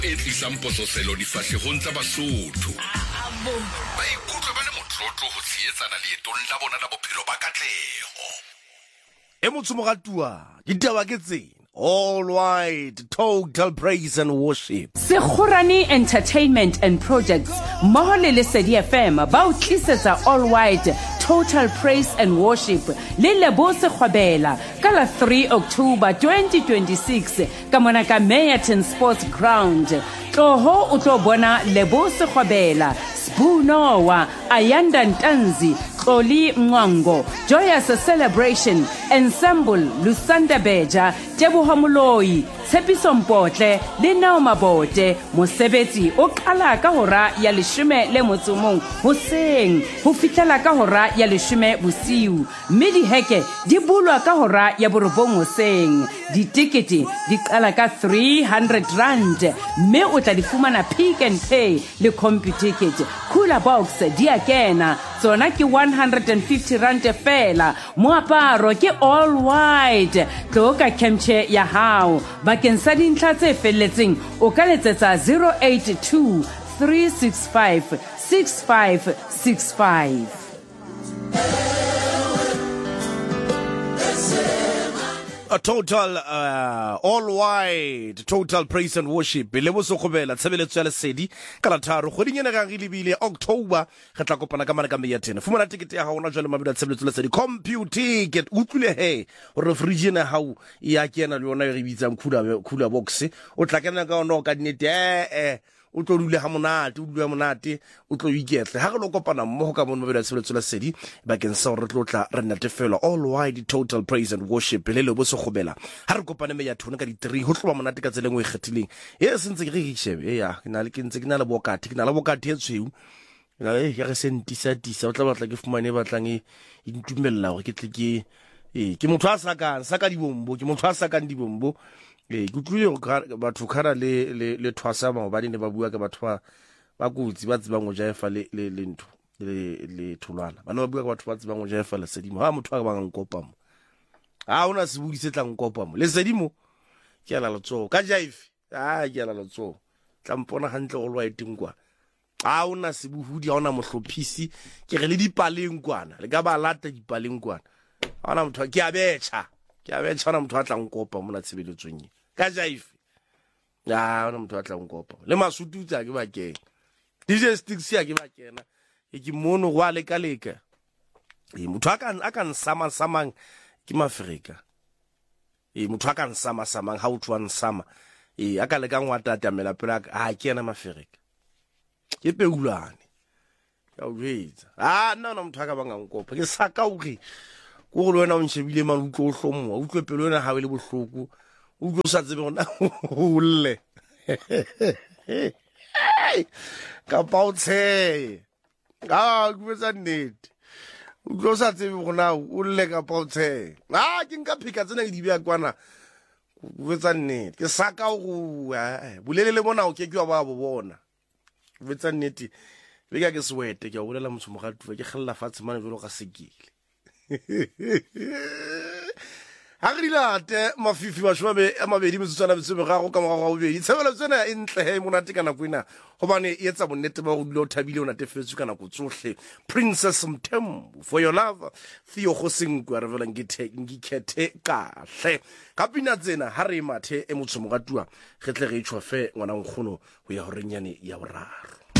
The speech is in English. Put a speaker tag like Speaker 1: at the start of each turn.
Speaker 1: e tlisang pososelo difahlehong tsa Basotho. Ba ikutlwe ba le motlotlo ho tshehetsana leetong la bona la bophelo ba katleho.
Speaker 2: E motho mogatua ditaba ke tsena. All right, total praise and worship.
Speaker 3: Sekhurani Entertainment and Projects mmoho le Lesedi FM ba o tlisetsa All White Total Praise and Worship le Lebo Sekgwabela ka la 3 October 2026 ka mona ka Meyerton Sports Ground. Tloho o tlo bona Lebo Sekgwabela, Spunowa, Ayanda Ntanzi, Xoli Mwango, Joyous Celebration, Ensemble, Lusanda Beja, Teboho Moloi, Tshepiso Mpotle, le Nao Mabote. Mosebetsi o qala ka hora ya 11 hoseng ho fihlela ka hora ya 10 bosiu, mme diheke di bulwa ka hora ya 9 hoseng. Ditikete di qala ka 300 rand, mme o tla di fumana Pick and Pay le CompuTicket. Cooler Box di a kena, tsona ke 150 rand fela. Moaparo ke all white. Tloka kemche ya hao. Bakeng sa dintlha tse felletseng o ka letsetsa 082 365 6565.
Speaker 2: A total all wide total praise and worship le bo Sekgwabela tshebeletso ya Lesedi ka la 3 kgweding ena ga lebile October re tla kopana ka mana ka Meyerton. Fumana ticket ya gaona jwale mabedi a tshebeletso Lesedi CompuTicket. Utlwile he re fridge ena hao ya kena le yona re bitsang cooler box o tla kena ka ona ka nnete o tlo dule ha monate o tlo iketle ha re lo kopana mmoho ka bona mabedi a tshebeletso Lesedi bakeng sa re tlo tla re natefela all wide total praise and worship le Lebo Sekgwabela ha re kopane Meyerton ka di 3 ho tloba monate ka tseleng o ikgethileng sentse ke re shebe ke na le bokati e tshweu na le ya re sentisa o tla batla ke fumane batlang e ntumella hore ke tle ke motho a saka dibombo ke motho a sakang dibombo kutlwe batho khara le thwasa ba ba ne ba bua ka batho ba kutsi ba tsebang go jaefa le ntho le thulwana bana ba bua ka batho ba tsebang go jaefa le Sedimo ha motho a ba nkopa mo ona se buise tla nkopa mo le Sedimo ke ala lotso ka jaife ke ala lotso tla mpona hantle all white ngwa ona se buhudi ona mohlophisi ke re le dipaleng kwana le ka ba lata dipaleng kwana ona motho ke a betcha ona motho a tla nkopa mo na tshebeletsong ka jaife ona motho a tla nkopa le Masutu tsa ke ba kena DJ Sticks ya ke ba kena ke mono gwa le kaleka motho a ka nsama ke Maafrika motho a ka nsama ha o tswa nsama a ka le ka ngwata tamela pela ke ena Maafrika ke peulane ya o jetsa nna motho a ka ba nkopa ke saka o re go go lona o nshebile man utlo o hlomoa utlwe pelo ena ha we le bohloko utlo sa tsebe gona o lle ka pautse go tsa nnete utlo sa tsebe gona o lle ka pautse ke nka phika tsena ke di bea kwana go tsa nnete ke saka go bolelele bona o ke wa ba bo bona go tsa nnete be ka ke swete ke a bolela motho mogatuwa ke gella fatshe mane jalo ka sekile ha re dilate mafifi ba shwabe a mabedi metsotsana betsebe ga go ka morago ga bobedi tshebelo tsena e ntle he monate ka nako ena gobane e etsa bonnete ba go dilo thabile o natefetswe ka nako tsohle. Princess Mthembu for your love Theo Khosinkwe re vela ngikhethe kahle ka pina tsena ha re mathe e motho mogatuwa ge tle re itshwa fe ngwana nkgono go ya ho renyane ya boraro.